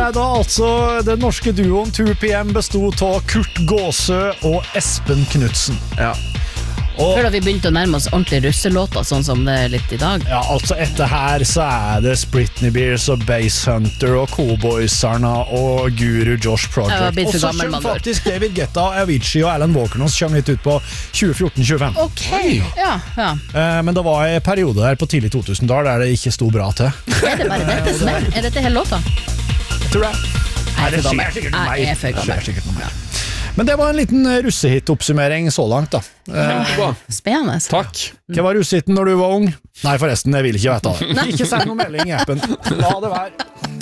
da altså den norske duoen 2PM bestod av Kurt Gåsø og Espen Knudsen. Ja. Før da vi begynte å nærme oss ordentlig russelåter, sånn som det litt i dag. Ja, altså etter her så det Britney Bears og Bass Hunter og Cowboysarna og Guru Josh Project. Jeg Og så kommer faktisk David Guetta, Avicii og Alan Walker nå, som kommer litt ut på 2014-2015. Ok, ja. Men det var en periode her på tidlig 2000-tall der det ikke stod bra til. Det bare dette som Er dette hele låta? Jeg tror det. Jeg er for gammel. Sikkert noe mer. Men det var en liten russehit-oppsummering så langt da. Spennende. Takk. Hva var russehiten når du var ung? Nei forresten, jeg vil ikke vite av det. Ikke send noen melding i appen. La det være.